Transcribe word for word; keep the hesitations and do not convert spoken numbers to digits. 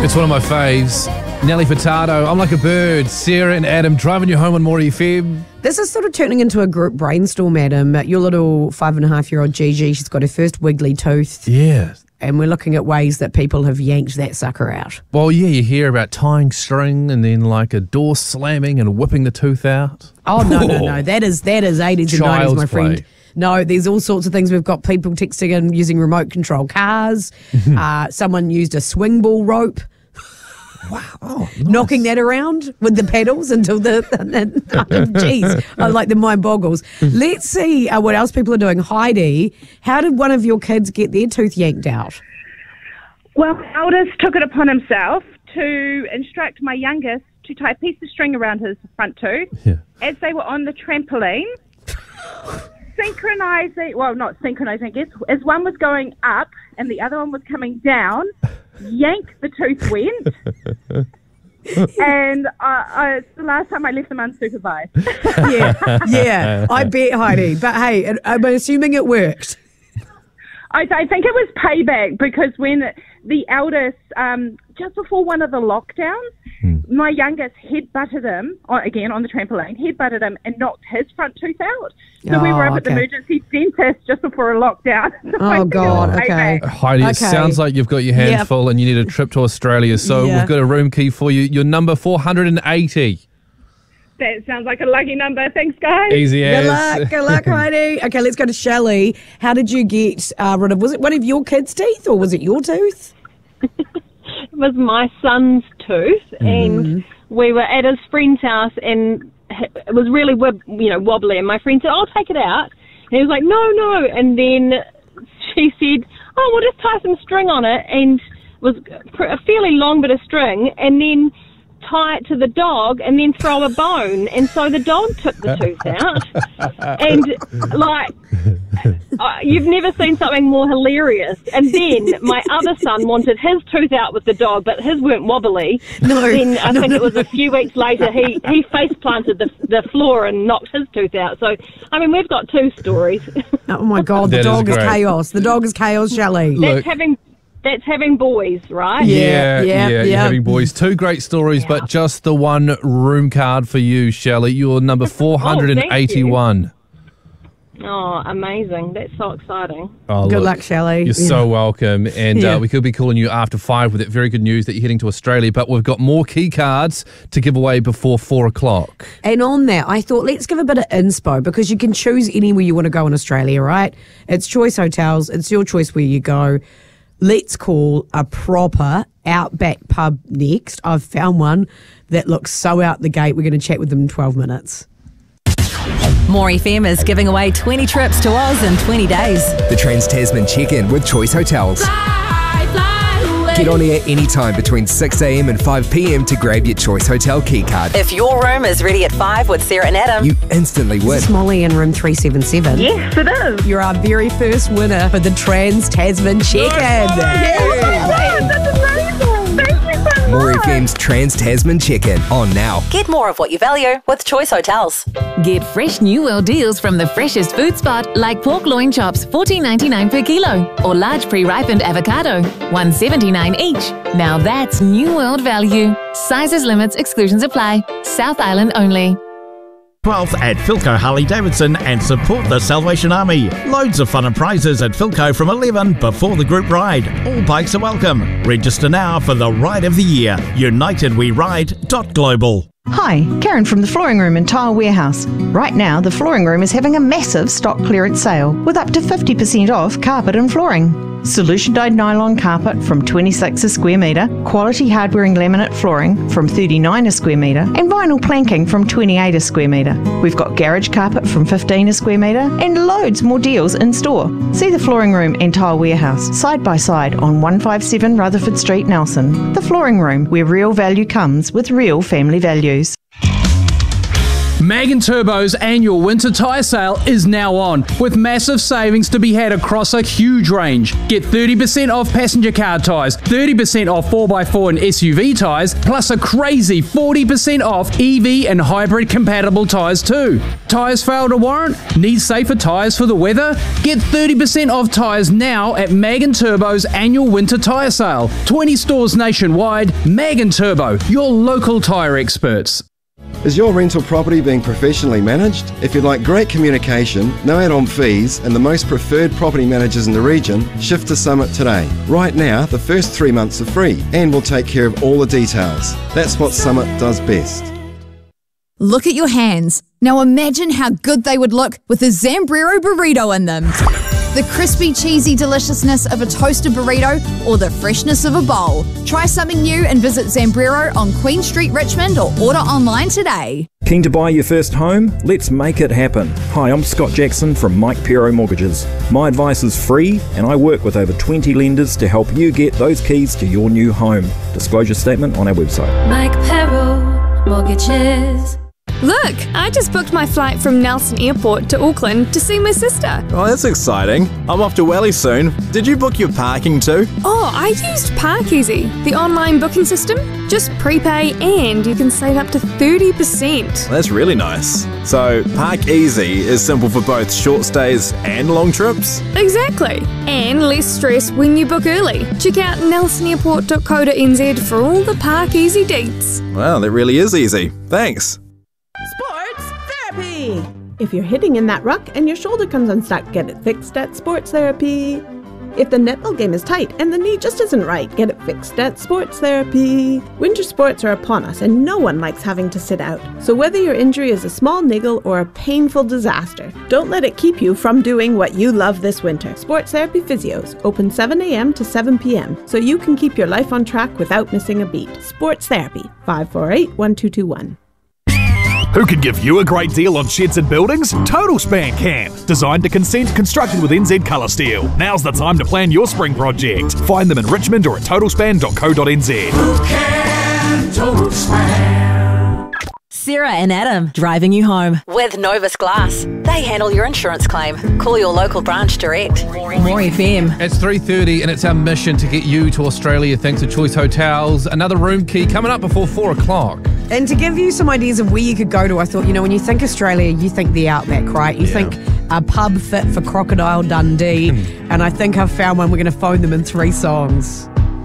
It's one of my faves. Nelly Furtado, I'm Like a Bird. Sarah and Adam driving you home on More F M. This is sort of turning into a group brainstorm, Adam. Your little five and a half year old Gigi, she's got her first wiggly tooth. Yeah. And we're looking at ways that people have yanked that sucker out. Well, yeah, you hear about tying string and then like a door slamming and whipping the tooth out. Oh, no, no, no. That is that is eighties and nineties, my friend. Play. No, there's all sorts of things. We've got people texting in using remote control cars. uh, someone used a swing ball rope. Wow. Oh, nice. Knocking that around with the pedals until the, geez, I like the mind boggles. Let's see uh, what else people are doing. Heidi, how did one of your kids get their tooth yanked out? Well, my eldest took it upon himself to instruct my youngest to tie a piece of string around his front tooth. Yeah. As they were on the trampoline, synchronising, well, not synchronising, I guess, as one was going up and the other one was coming down, yank the tooth went. And uh, I, it's the last time I left them unsupervised. yeah, yeah, I bet, Heidi. But hey, I'm assuming it worked. I, I think it was payback because when the eldest, um, just before one of the lockdowns, hmm. my youngest head-butted him, again on the trampoline, head-butted him and knocked his front tooth out. So oh, we were up okay. at the emergency dentist just before a lockdown. So oh, God, okay. Heidi, okay. it sounds like you've got your hands yep. full and you need a trip to Australia. So yeah. we've got a room key for you. You're number four hundred eighty. That sounds like a lucky number. Thanks, guys. Easy as. Good luck. Good luck, Heidi. Okay, let's go to Shelley. How did you get uh, rid of, was it one of your kids' teeth or was it your tooth? It was my son's tooth, mm. and we were at his friend's house, and it was really, you know, wobbly. And my friend said, "I'll take it out," and he was like, "No, no." And then she said, "Oh, we'll just tie some string on it," and it was a fairly long bit of string, and then tie it to the dog and then throw a bone. And so the dog took the tooth out. And, like, uh, you've never seen something more hilarious. And then my other son wanted his tooth out with the dog, but his weren't wobbly. No. Then I no, think no, it was a few weeks later, he, he face planted the, the floor and knocked his tooth out. So, I mean, we've got two stories. Oh, my God. The that dog is, is chaos. The dog is chaos, Shelley. That's Look. having... That's having boys, right? Yeah, yeah, yeah. yeah, yeah. having boys. Two great stories, yeah. but just the one room card for you, Shelley. You're number four hundred eighty-one. Oh, oh, amazing. That's so exciting. Oh, good look, luck, Shelley. You're yeah. so welcome. And yeah. uh, we could be calling you after five with that very good news that you're heading to Australia, but we've got more key cards to give away before four o'clock. And on that, I thought let's give a bit of inspo because you can choose anywhere you want to go in Australia, right? It's Choice Hotels. It's your choice where you go. Let's call a proper Outback pub next. I've found one that looks so out the gate. We're going to chat with them in twelve minutes. More F M is giving away twenty trips to Oz in twenty days. The Trans-Tasman check-in with Choice Hotels. Fly, fly away. Get on air anytime between six a.m. and five p.m. to grab your Choice Hotel key card. If your room is ready at five with Sarah and Adam, you instantly win. This is Molly in room three seven seven. Yes, it is. You're our very first winner for the Trans-Tasman check-in. That's amazing. Thank you so much. More F M's Trans-Tasman check-in on now. get more of what you value with Choice Hotels. Get fresh New World deals from the freshest food spot like pork loin chops fourteen ninety-nine per kilo or large pre-ripened avocado one seventy-nine each. Now that's New World value. Sizes, limits, exclusions apply. South Island only. twelfth at Philco Harley Davidson and support the Salvation Army. Loads of fun and prizes at Philco from eleven before the group ride. All bikes are welcome. Register now for the Ride of the Year. united we ride dot global. Hi, Karen from the Flooring Room and Tile Warehouse. Right now, the Flooring Room is having a massive stock clearance sale with up to fifty percent off carpet and flooring. Solution dyed nylon carpet from twenty-six a square metre, quality hard-wearing laminate flooring from thirty-nine a square metre, and vinyl planking from twenty-eight a square metre. We've got garage carpet from fifteen a square metre and loads more deals in store. See the Flooring Room and Tile Warehouse side by side on one fifty-seven Rutherford Street, Nelson. The Flooring Room, where real value comes with real family values. Mag and Turbo's annual winter tyre sale is now on, with massive savings to be had across a huge range. Get thirty percent off passenger car tyres, thirty percent off four by four and S U V tyres, plus a crazy forty percent off E V and hybrid compatible tyres too. Tyres fail to warrant? Need safer tyres for the weather? Get thirty percent off tyres now at Mag and Turbo's annual winter tyre sale. twenty stores nationwide. Mag and Turbo, your local tyre experts. Is your rental property being professionally managed? If you'd like great communication, no add-on fees, and the most preferred property managers in the region, shift to Summit today. Right now, the first three months are free, and we'll take care of all the details. That's what Summit does best. Look at your hands. Now imagine how good they would look with a Zambrero burrito in them. The crispy, cheesy deliciousness of a toasted burrito or the freshness of a bowl. Try something new and visit Zambrero on Queen Street, Richmond, or order online today. Keen to buy your first home? Let's make it happen. Hi, I'm Scott Jackson from Mike Pero Mortgages. My advice is free and I work with over twenty lenders to help you get those keys to your new home. Disclosure statement on our website. Mike Pero Mortgages. Look, I just booked my flight from Nelson Airport to Auckland to see my sister. Oh, that's exciting. I'm off to Welly soon. Did you book your parking too? Oh, I used Parkeasy, the online booking system. Just prepay and you can save up to thirty percent. That's really nice. So, Parkeasy is simple for both short stays and long trips? Exactly. And less stress when you book early. Check out nelson airport dot co dot n z for all the Parkeasy deets. Wow, that really is easy. Thanks. Sports Therapy! If you're hitting in that ruck and your shoulder comes unstuck, get it fixed at Sports Therapy. If the netball game is tight and the knee just isn't right, get it fixed at Sports Therapy. Winter sports are upon us and no one likes having to sit out. So whether your injury is a small niggle or a painful disaster, don't let it keep you from doing what you love this winter. Sports Therapy Physios, open seven a.m. to seven p.m. so you can keep your life on track without missing a beat. Sports Therapy, five four eight, one two two one. Who can give you a great deal on sheds and buildings? Total Span can. Designed to consent, constructed with N Z Colour Steel. Now's the time to plan your spring project. Find them in Richmond or at total span dot co dot n z. Who can Total Span? Sarah and Adam driving you home with Novus Glass. They handle your insurance claim. Call your local branch direct. More F M. It's three thirty and it's our mission to get you to Australia thanks to Choice Hotels. Another room key coming up before four o'clock. And to give you some ideas of where you could go to, I thought, you know, when you think Australia, you think the Outback, right? You yeah. think a pub fit for Crocodile Dundee. And I think I've found one. We're going to phone them in three songs.